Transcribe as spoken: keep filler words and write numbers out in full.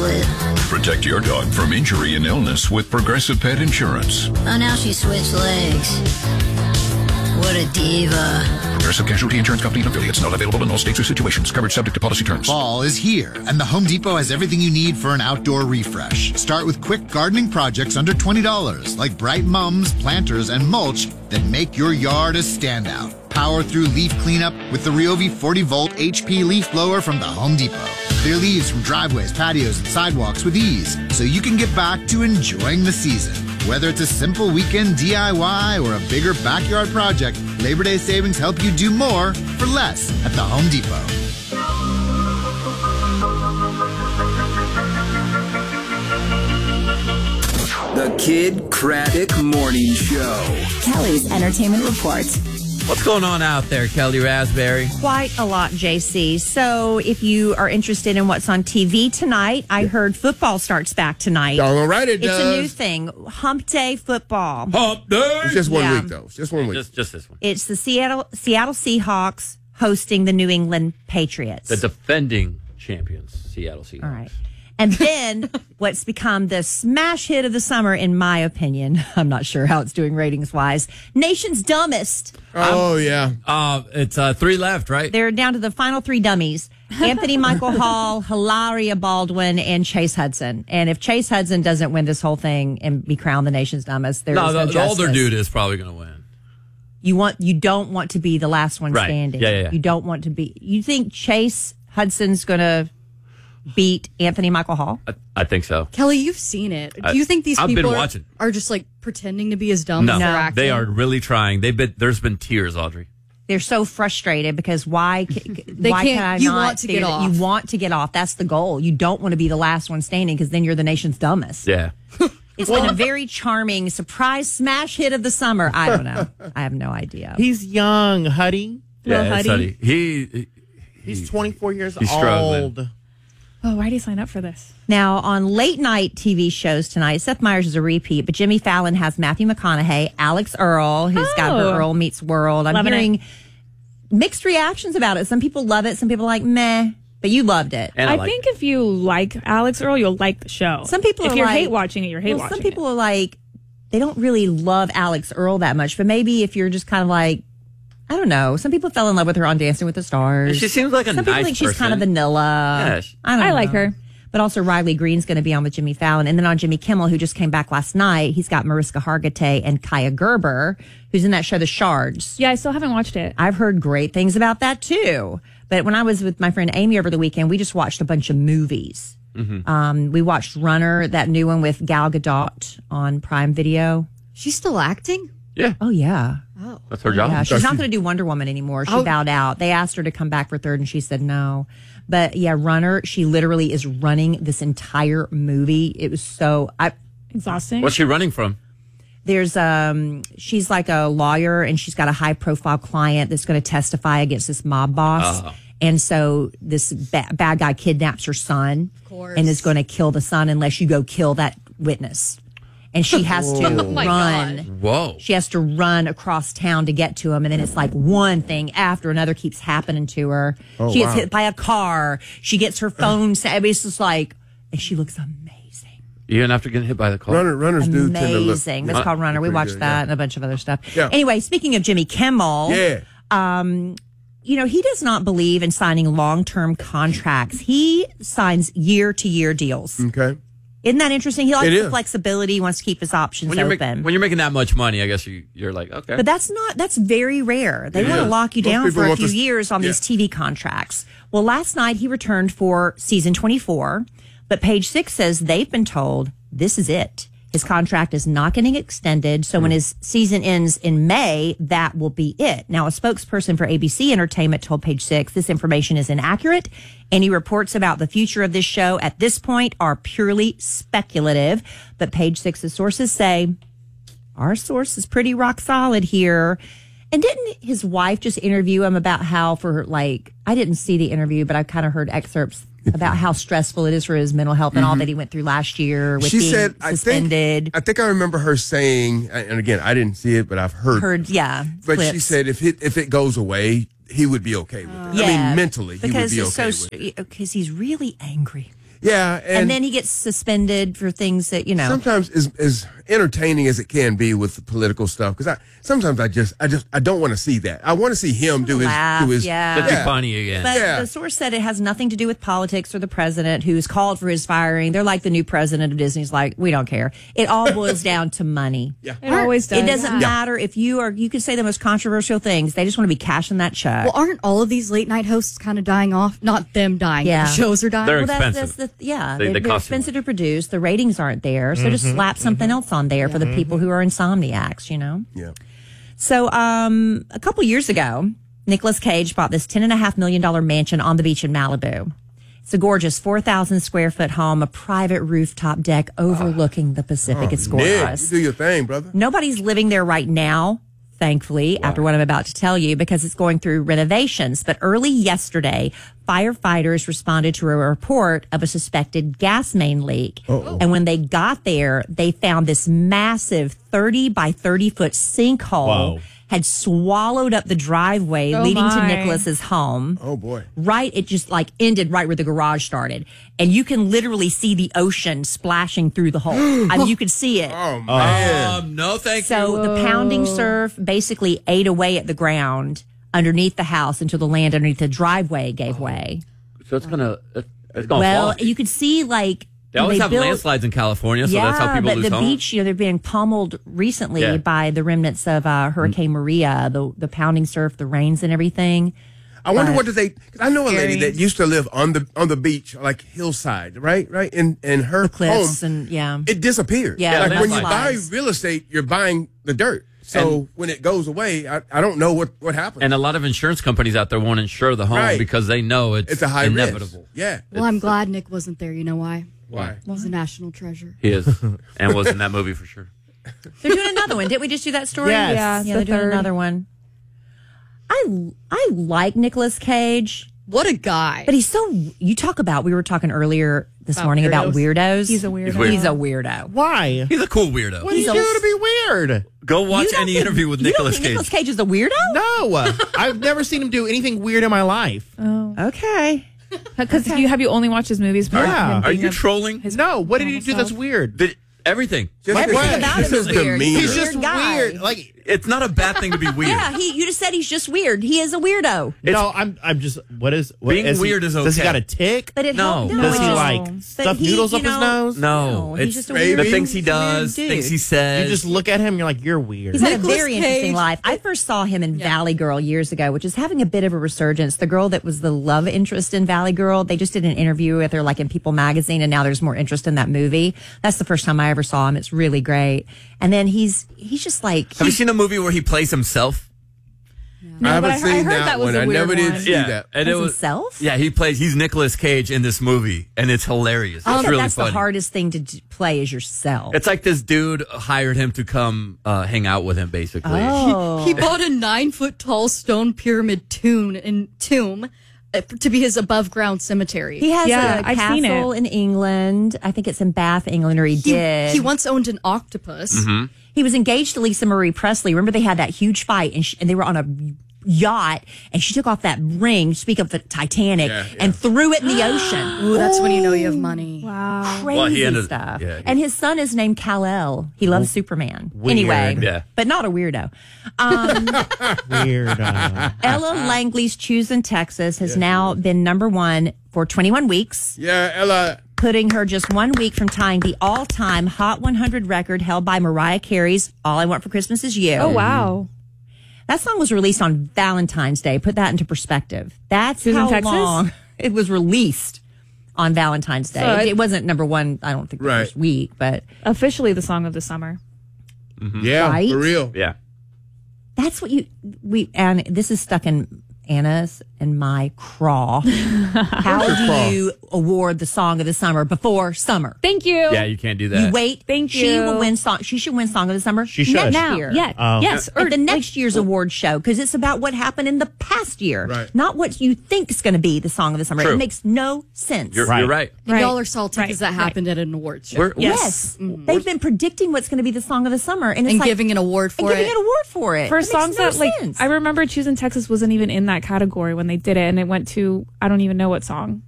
split. Protect your dog from injury and illness with Progressive Pet Insurance. Oh, now she switched legs. What a diva. Progressive Casualty Insurance Company and affiliates. Not available in all states or situations. Coverage subject to policy terms. Fall is here, and the Home Depot has everything you need for an outdoor refresh. Start with quick gardening projects under twenty dollars, like bright mums, planters, and mulch that make your yard a standout. Power through leaf cleanup with the Ryobi forty volt H P leaf blower from the Home Depot. Clear leaves from driveways, patios, and sidewalks with ease, so you can get back to enjoying the season. Whether it's a simple weekend D I Y or a bigger backyard project, Labor Day savings help you do more for less at the Home Depot. The Kid Craddock Morning Show. Kelly's Entertainment Report. What's going on out there, Kelly Raspberry? Quite a lot, J C. So if you are interested in what's on T V tonight, I heard football starts back tonight. All right, it it's does. a new thing. Hump Day football. Hump Day! It's just one Yeah. week, though. It's just one week. Just, just this one. It's the Seattle Seattle Seahawks hosting the New England Patriots. The defending champions, Seattle Seahawks. All right. And then what's become the smash hit of the summer, in my opinion, I'm not sure how it's doing ratings-wise, Nation's Dumbest. Oh, yeah. Uh, it's uh, three left, right? They're down to the final three dummies. Anthony Michael Hall, Hilaria Baldwin, and Chase Hudson. And if Chase Hudson doesn't win this whole thing and be crowned the nation's dumbest, there's no, no, the, the justice. older dude is probably going to win. You want, you don't want to be the last one Right. standing. Yeah, yeah, yeah. You don't want to be. You think Chase Hudson's going to beat Anthony Michael Hall? I, I think so. Kelly, you've seen it. I- Do you think these I've been people are, watching. are just like pretending to be as dumb No, as they're acting? they are really trying. They've been. There's been tears, Audrey. They're so frustrated because why? ca- They why can't- can I you not want to figure get that- off. You want to get off. That's the goal. You don't want to be the last one standing because then you're the nation's dumbest. Yeah. It's been a very charming surprise smash hit of the summer. I don't know. I have no idea. He's young, Huddy. Yeah, Little it's Huddy. Huddy. He, he He's twenty-four years he's old. struggling. Oh, why did he sign up for this? Now, on late night T V shows tonight, Seth Meyers is a repeat, but Jimmy Fallon has Matthew McConaughey, Alex Earl, who's got her Oh. Earl Meets World. I'm Loving hearing it. mixed reactions about it. Some people love it. Some people are like, meh, but you loved it. And I, I like think if you like Alex Earl, you'll like the show. Some people if are you're like, hate watching it, you're hate well, watching some people are like, they don't really love Alex Earl that much, but maybe if you're just kind of like, I don't know. Some people fell in love with her on Dancing with the Stars. She seems like a Some people nice think she's kind of person. vanilla. Yeah, she- I don't I know. like her. But also Riley Green's going to be on with Jimmy Fallon. And then on Jimmy Kimmel, who just came back last night, he's got Mariska Hargitay and Kaya Gerber, who's in that show, The Shards. Yeah, I still haven't watched it. I've heard great things about that too. But when I was with my friend Amy over the weekend, we just watched a bunch of movies. Mm-hmm. Um, we watched Runner, that new one with Gal Gadot on Prime Video. She's still acting? Yeah. Oh, yeah. Oh. That's her job. Yeah, she's not going to do Wonder Woman anymore. She Oh. bowed out. They asked her to come back for third, and she said no. But yeah, Runner, she literally is running this entire movie. It was so... I, Exhausting. What's she running from? there's um she's like a lawyer, and she's got a high profile client that's going to testify against this mob boss. Oh. And so this ba- bad guy kidnaps her son, Of course. and is going to kill the son unless you go kill that witness. And she has to Oh my run. God. Whoa. She has to run across town to get to him, and then it's like one thing after another keeps happening to her. Oh, she gets wow. hit by a car. She gets her phone. sa- I mean, it's just like, and she looks amazing. Even after getting hit by the car? Runner, runners do tend to look. Amazing. That's called Runner. We pretty watched good, that yeah. and a bunch of other stuff. Yeah. Anyway, speaking of Jimmy Kimmel, Yeah. um, you know, he does not believe in signing long-term contracts. He signs year-to-year deals. Okay. Isn't that interesting? He likes It the is. flexibility. He wants to keep his options When you're, open. make, when you're making that much money, I guess you, you're like, okay. But that's not, that's very rare. They It want to is. lock you Most down people for a want few to- years on yeah. these T V contracts. Well, last night he returned for season twenty-four, but Page Six says they've been told this is it. His contract is not getting extended. So when his season ends in May, that will be it. Now, a spokesperson for A B C Entertainment told Page Six this information is inaccurate. Any reports about the future of this show at this point are purely speculative. But Page Six's sources say our source is pretty rock solid here. And didn't his wife just interview him about how for like, I didn't see the interview, but I kind of heard excerpts about how stressful it is for his mental health and all that he went through last year with She being said, I suspended. think, I think I remember her saying, and again, I didn't see it, but I've heard. Heard, yeah. But she clips. said if it if it goes away, he would be okay with it. I mean, mentally, he would because be it's okay so, with it. because he's really angry. Yeah, and, And, then he gets suspended for things that, you know. sometimes as as entertaining as it can be with the political stuff, because I sometimes I just I just I don't want to see that. I want to see him do his Laugh, do his yeah. That's yeah. funny again. But Yeah. the source said it has nothing to do with politics or the president who's called for his firing. They're like the new president of Disney's like, we don't care. It all boils down to money. Yeah. It always does. It doesn't Yeah. matter if you are, you can say the most controversial things. They just want to be cashing that check. Well, aren't all of these late night hosts kind of dying off? Not them dying. Yeah. The shows are dying. They're well, that's, expensive. that's the, yeah, They- they, they they're cost too expensive to produce. The ratings aren't there. So just slap something else on there for the people who are insomniacs, you know? Yeah. So, um, a couple years ago, Nicolas Cage bought this ten and a half million dollar mansion on the beach in Malibu. It's a gorgeous four thousand square foot home, a private rooftop deck overlooking the Pacific. it's Nick, gorgeous. you do your thing, brother. Nobody's living there right now, thankfully, after what I'm about to tell you, because it's going through renovations. But early yesterday, firefighters responded to a report of a suspected gas main leak. Uh-oh. And when they got there, they found this massive thirty by thirty foot sinkhole Wow. had swallowed up the driveway Oh, leading to my. Nicholas's home. Oh boy. Right, it just like ended right where the garage started. And you can literally see the ocean splashing through the hole. I mean, you could see it. Oh man. Um, no, thank So you. the pounding surf basically ate away at the ground underneath the house until the land underneath the driveway gave way. So it's gonna, it- it's gonna Well, fall. you could see like They always have built- landslides in California, so yeah, that's how people but lose the homes. beach, you know, they're being pummeled recently Yeah. by the remnants of uh, Hurricane Maria, the the pounding surf, the rains, and everything. I wonder But- what do they? Cause I know a lady Scary. that used to live on the on the beach, like hillside, right, right, and and her Cliffs home, and yeah, it disappeared. Yeah, like when you landslides. buy real estate, you're buying the dirt. So And- when it goes away, I, I don't know what what happens. And a lot of insurance companies out there won't insure the home Right. because they know it's, it's a high inevitable. risk. Yeah. Well, I'm glad Nick wasn't there. You know why? Why? He's a national treasure. He is, and was in that movie for sure. they're doing another one. Didn't we just do that story? Yes. Yeah, yeah, it's they're the doing third. another one. I I like Nicolas Cage. What a guy. But he's so, you talk about, we were talking earlier this About morning about weirdos? weirdos. He's a weirdo. He's weird. He's a weirdo. Why? He's a cool weirdo. What do He's you a- do to be weird? Go watch You don't any think- interview with you don't Nicolas think Cage. Nicolas Cage is a weirdo? No, I've never seen him do anything weird in my life. Oh, Okay. because you have you only watched his movies? but Yeah. him Are being you a- trolling? his No, what did he normal do that's self? weird? Did, everything. Just Like his- what? About him just is his weird. demeanor. He's Weird just guy. weird. Like It's not a bad thing to be weird. Yeah, he. You just said he's just weird. He is a weirdo. no, I'm I'm just what is what Being is he- weird is Does he okay. got a tick? But it No. helped. No, Does it he just- like but stuff he, noodles you up his know- nose? No, No, he's it's just a the weird- things he he's a weird does, dude. things he says. You just look at him, you're like, you're weird. He's had a Nicolas very interesting Cage. life. I first saw him in Valley Girl years ago, which is having a bit of a resurgence. The girl that was the love interest in Valley Girl, they just did an interview with her like in People magazine, and now there's more interest in that movie. That's the first time I ever saw him. It's really great. And then he's he's just like Have you seen a movie where he plays himself? No, I but haven't I, seen I heard that, that was one. a I weird never did one. see that. and it As was himself? Yeah, he plays. He's Nicolas Cage in this movie, and it's hilarious. I It's bet really that's funny. the hardest thing to d- play is yourself. It's like this dude hired him to come uh, hang out with him, basically. Oh. He bought a nine foot tall stone pyramid tomb in tomb uh, to be his above ground cemetery. He has Yeah, a I've seen castle it. in England. I think it's in Bath, England, or he, he, did. he once owned an octopus. Mm-hmm. He was engaged to Lisa Marie Presley. Remember they had that huge fight, and, she, and they were on a yacht, and she took off that ring, speak of the Titanic, Yeah, yeah. and threw it in the ocean. Ooh, that's when you know you have money. Wow. Crazy Well, he ended- stuff. yeah, he- and his son is named Kal-El. He loves Superman. Anyway, Yeah. but not a weirdo. Um, Weird. Uh, Ella Langley's Choosing Texas has now been number one for twenty-one weeks. Yeah, Ella. Putting her just one week from tying the all-time Hot one hundred record held by Mariah Carey's All I Want for Christmas Is You. Oh wow. That song was released on Valentine's Day. Put that into perspective. That's Choosing how Texas? long it was released on Valentine's Day. So it, it- it wasn't number one, I don't think, the Right. first week, but Officially the song of the summer. Yeah, Right? for real. Yeah. that's what you, we, and this is stuck in Anna's and my craw. How do you award the song of the summer before summer? Thank you. Yeah, you can't do that. You wait. Thank She you. will win song. She should win song of the summer. She should. next Now. year. Yeah. Oh. Yes. Or the next year's award show, because it's about what happened in the past year, Right. not what you think is going to be the song of the summer. True. It makes no sense. You're Right. you're right. And Right. y'all are salty Right. because that Right. happened at an awards show. We're, Yes, they've been predicting what's going to be the song of the summer, and it's and like, giving an award and for giving it. an award for it For It makes songs no that like sense. I remember Choosing Texas wasn't even in that category when they did it, and it went to I don't even know what song.